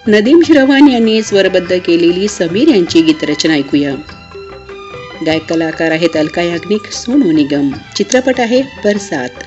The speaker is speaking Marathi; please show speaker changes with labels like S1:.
S1: नदीम श्रवण यांनी स्वरबद्ध केलेली समीर यांची गीतरचना ऐकूया. गायक कलाकार आहेत अलका याग्निक, सोनू निगम. चित्रपट आहे बरसात.